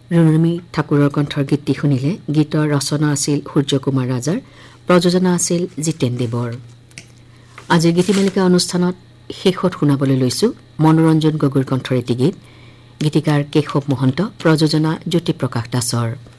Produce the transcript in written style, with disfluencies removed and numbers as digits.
ৰুণুমী ঠাকুৰৰ কণ্ঠৰ গীতটি শুনিলে। গীতৰ ৰচনা আছিল সূৰ্য কুমাৰ ৰাজাৰ, প্ৰযোজনা আছিল জিতেন দেৱৰ। আজিৰ গীতিমালিকা অনুষ্ঠানত শেষত শুনাবলৈ লৈছো মনোৰঞ্জন গগৈৰ কণ্ঠৰ এটি গীত। গীতিকাৰ কেশৱ মহন্ত, প্ৰযোজনা জ্যোতিপ্ৰকাশ দাসৰ।